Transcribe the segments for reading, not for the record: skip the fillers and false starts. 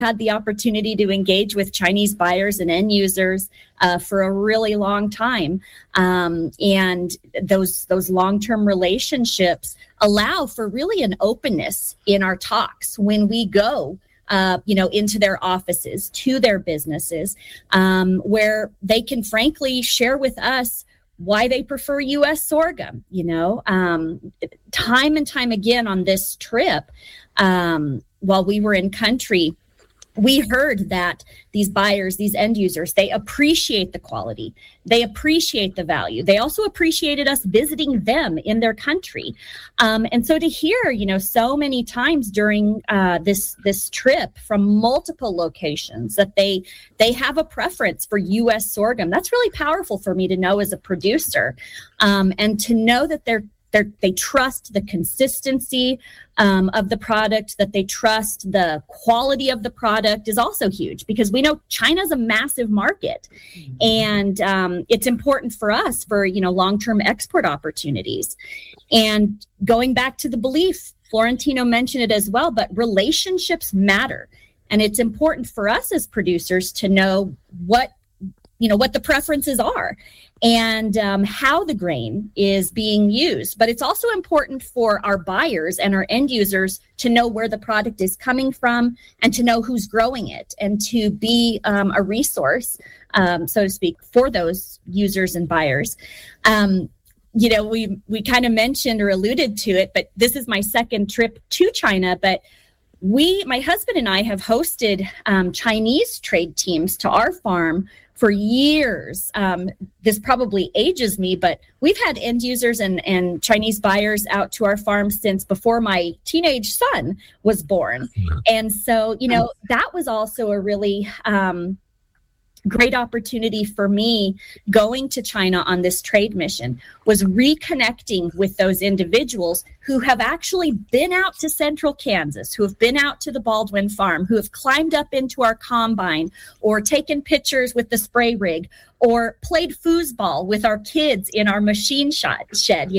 had the opportunity to engage with Chinese buyers and end users for a really long time. And those long-term relationships allow for really an openness in our talks when we go into their offices, to their businesses, where they can frankly share with us why they prefer U.S. sorghum. Time and time again on this trip, while we were in country, we heard that these buyers, these end users, they appreciate the quality. They appreciate the value. They also appreciated us visiting them in their country. And so to hear, so many times during this trip from multiple locations that they have a preference for U.S. sorghum, that's really powerful for me to know as a producer, and to know that they trust the consistency of the product, that they trust the quality of the product is also huge, because we know China's a massive market, and it's important for us for long-term export opportunities. And going back to the belief, Florentino mentioned it as well, but relationships matter, and it's important for us as producers to know what the preferences are and how the grain is being used. But it's also important for our buyers and our end users to know where the product is coming from and to know who's growing it, and to be a resource, so to speak, for those users and buyers. We kind of mentioned or alluded to it, but this is my second trip to China. But my husband and I have hosted Chinese trade teams to our farm for years. This probably ages me, but we've had end users and Chinese buyers out to our farm since before my teenage son was born. And so, that was also a really great opportunity for me going to China on this trade mission, was reconnecting with those individuals who have actually been out to central Kansas, who have been out to the Baldwin farm, who have climbed up into our combine or taken pictures with the spray rig or played foosball with our kids in our machine shed,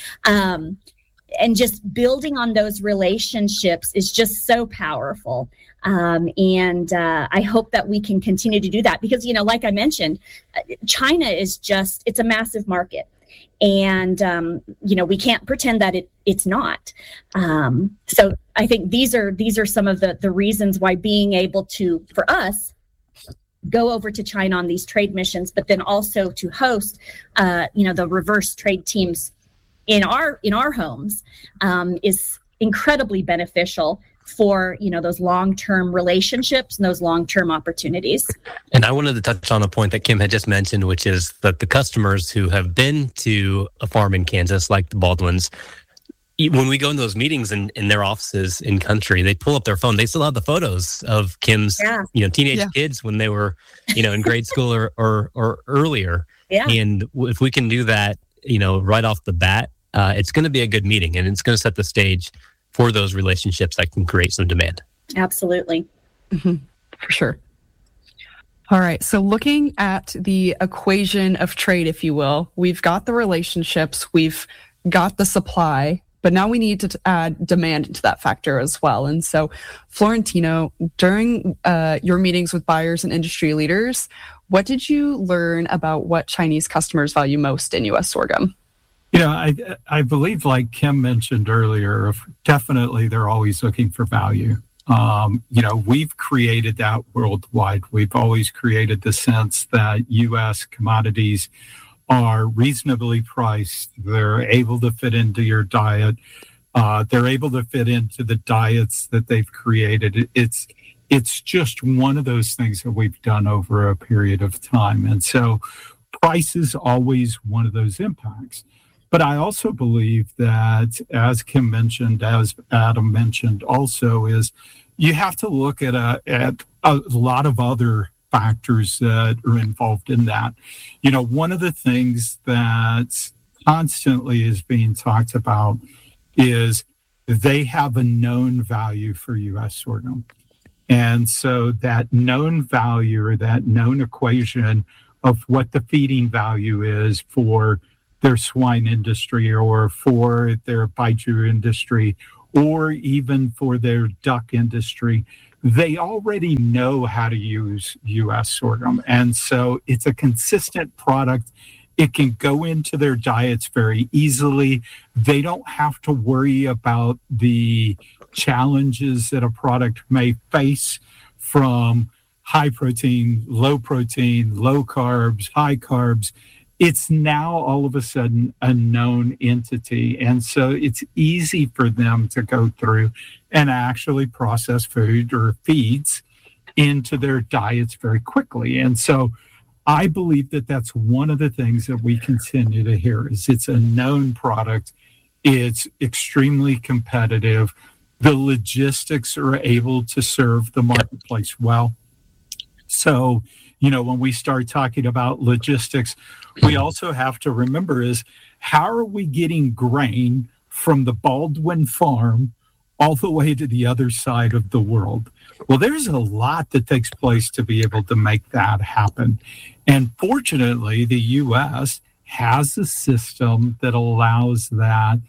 and just building on those relationships is just so powerful. And I hope that we can continue to do that, because, like I mentioned, China is it's a massive market, and, we can't pretend that it's not. So I think these are some of the reasons why being able to, for us, go over to China on these trade missions, but then also to host, the reverse trade teams in our homes, is incredibly beneficial for those long-term relationships and those long-term opportunities. And I wanted to touch on a point that Kim had just mentioned, which is that the customers who have been to a farm in Kansas, like the Baldwins, when we go in those meetings in their offices in country, they pull up their phone. They still have the photos of Kim's teenage kids when they were in grade school or earlier. Yeah. And if we can do that right off the bat, it's going to be a good meeting, and it's going to set the stage for those relationships that can create some demand. Absolutely. Mm-hmm. For sure. All right. So looking at the equation of trade, if you will, we've got the relationships, we've got the supply, but now we need to add demand into that factor as well. And so, Florentino, during your meetings with buyers and industry leaders, what did you learn about what Chinese customers value most in U.S. sorghum? I believe, like Kim mentioned earlier, definitely they're always looking for value. We've created that worldwide. We've always created the sense that U.S. commodities are reasonably priced. They're able to fit into your diet. They're able to fit into the diets that they've created. It's just one of those things that we've done over a period of time. And so price is always one of those impacts. But I also believe that, as Kim mentioned, as Adam mentioned also, is you have to look at a lot of other factors that are involved in that. One of the things that constantly is being talked about is they have a known value for U.S. sorghum. And so that known value, or that known equation of what the feeding value is for their swine industry or for their baijiu industry or even for their duck industry, they already know how to use U.S. sorghum. And so it's a consistent product. It can go into their diets very easily. They don't have to worry about the challenges that a product may face from high protein, low carbs, high carbs. It's now all of a sudden a known entity. And so it's easy for them to go through and actually process food or feeds into their diets very quickly. And so I believe that that's one of the things that we continue to hear is it's a known product. It's extremely competitive. The logistics are able to serve the marketplace well. So, when we start talking about logistics, we also have to remember is how are we getting grain from the Baldwin farm all the way to the other side of the world? Well, there's a lot that takes place to be able to make that happen. And fortunately, the U.S. has a system that allows that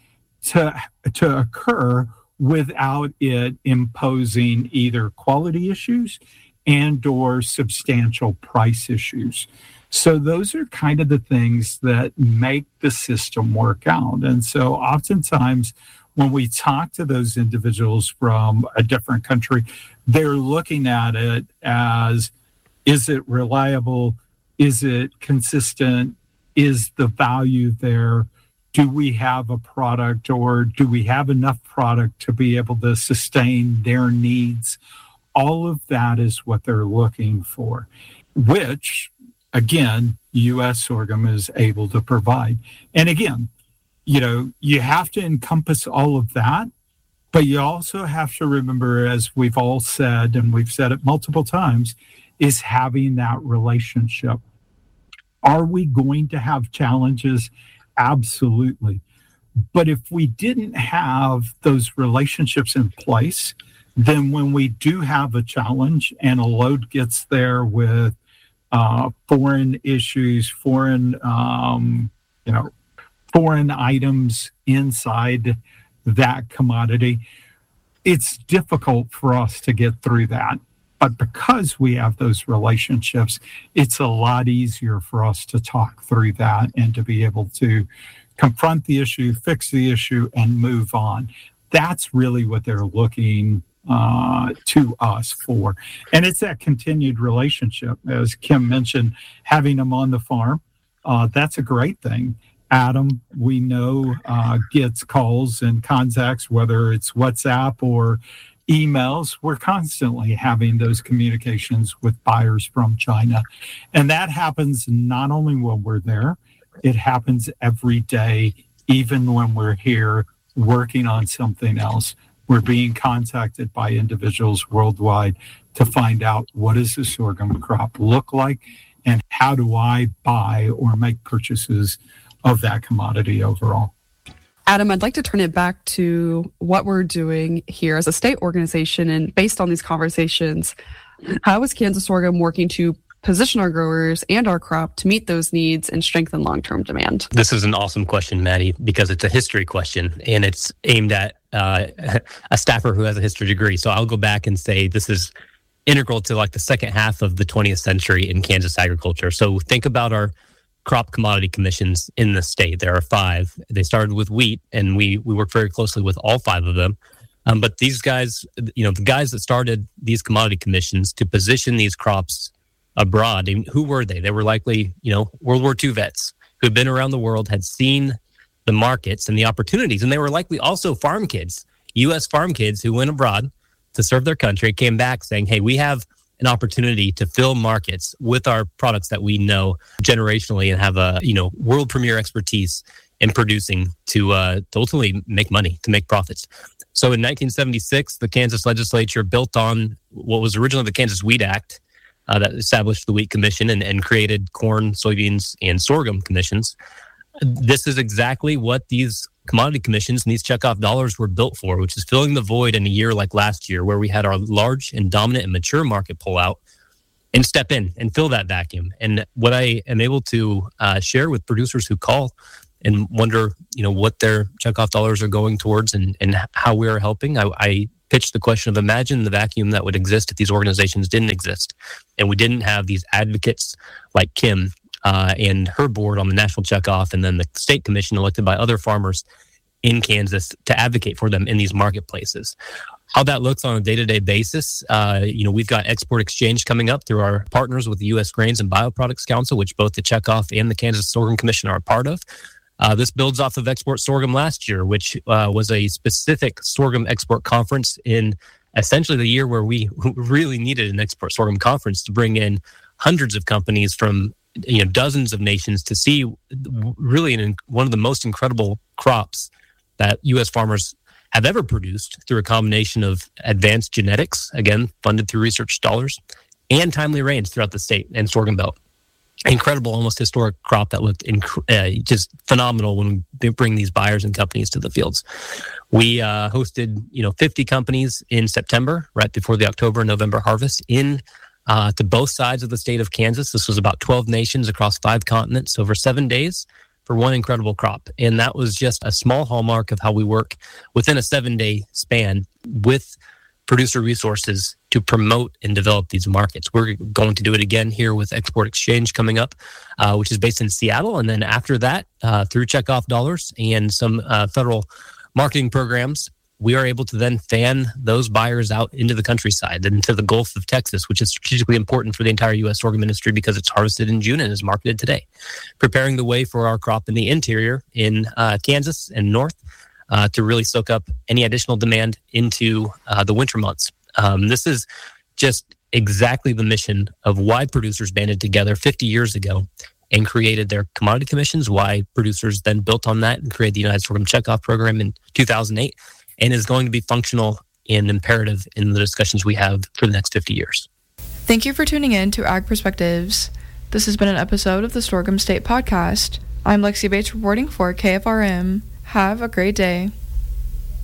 to occur without it imposing either quality issues and or substantial price issues. So those are kind of the things that make the system work out. And so oftentimes when we talk to those individuals from a different country, they're looking at it as, is it reliable? Is it consistent? Is the value there? Do we have a product, or do we have enough product to be able to sustain their needs? All of that is what they're looking for, which, again, U.S. sorghum is able to provide. And again, you have to encompass all of that, but you also have to remember, as we've all said, and we've said it multiple times, is having that relationship. Are we going to have challenges? Absolutely. But if we didn't have those relationships in place, then when we do have a challenge and a load gets there with foreign issues, foreign items inside that commodity, it's difficult for us to get through that. But because we have those relationships, it's a lot easier for us to talk through that and to be able to confront the issue, fix the issue, and move on. That's really what they're looking to us for. And it's that continued relationship. As Kim mentioned, having them on the farm, that's a great thing. Adam, we know, gets calls and contacts, whether it's WhatsApp or emails. We're constantly having those communications with buyers from China. And that happens not only when we're there, it happens every day, even when we're here working on something else. We're being contacted by individuals worldwide to find out, what does the sorghum crop look like, and how do I buy or make purchases of that commodity overall. Adam, I'd like to turn it back to what we're doing here as a state organization, and based on these conversations, how is Kansas Sorghum working to position our growers and our crop to meet those needs and strengthen long-term demand? This is an awesome question, Maddie, because it's a history question, and it's aimed at a staffer who has a history degree. So I'll go back and say this is integral to like the second half of the 20th century in Kansas agriculture. So think about our crop commodity commissions in the state. There are 5. They started with wheat, and we work very closely with all 5 of them. But these guys, the guys that started these commodity commissions to position these crops abroad, and who were they? They were likely, World War II vets who had been around the world, had seen the markets and the opportunities, and they were likely also farm kids, U.S. farm kids who went abroad to serve their country, came back saying, hey, we have an opportunity to fill markets with our products that we know generationally and have a world premier expertise in producing to ultimately make money, to make profits. So in 1976, the Kansas legislature built on what was originally the Kansas Wheat Act that established the Wheat Commission and created corn, soybeans, and sorghum commissions. This is exactly what these commodity commissions and these checkoff dollars were built for, which is filling the void in a year like last year, where we had our large and dominant and mature market pull out and step in and fill that vacuum. And what I am able to share with producers who call and wonder, what their checkoff dollars are going towards and how we are helping. I pitched the question of imagine the vacuum that would exist if these organizations didn't exist and we didn't have these advocates like Kim and her board on the National Checkoff and then the state commission elected by other farmers in Kansas to advocate for them in these marketplaces. How that looks on a day-to-day basis, we've got Export Exchange coming up through our partners with the U.S. Grains and Bioproducts Council, which both the Checkoff and the Kansas Sorghum Commission are a part of. This builds off of Export Sorghum last year, which was a specific sorghum export conference in essentially the year where we really needed an export sorghum conference to bring in hundreds of companies from dozens of nations to see really one of the most incredible crops that U.S. farmers have ever produced through a combination of advanced genetics, again, funded through research dollars, and timely rains throughout the state and sorghum belt. Incredible, almost historic crop that looked just phenomenal when we bring these buyers and companies to the fields. We hosted 50 companies in September, right before the October and November harvest, to both sides of the state of Kansas. This was about 12 nations across 5 continents over 7 days for one incredible crop. And that was just a small hallmark of how we work within a 7-day span with producer resources to promote and develop these markets. We're going to do it again here with Export Exchange coming up, which is based in Seattle. And then after that, through checkoff dollars and some federal marketing programs, we are able to then fan those buyers out into the countryside and into the Gulf of Texas, which is strategically important for the entire U.S. sorghum industry because it's harvested in June and is marketed today, preparing the way for our crop in the interior in Kansas and north to really soak up any additional demand into the winter months. This is just exactly the mission of why producers banded together 50 years ago and created their commodity commissions, why producers then built on that and created the United Sorghum Checkoff Program in 2008, and is going to be functional and imperative in the discussions we have for the next 50 years. Thank you for tuning in to Ag Perspectives. This has been an episode of the Sorghum State Podcast. I'm Lexi Bates reporting for KFRM. Have a great day.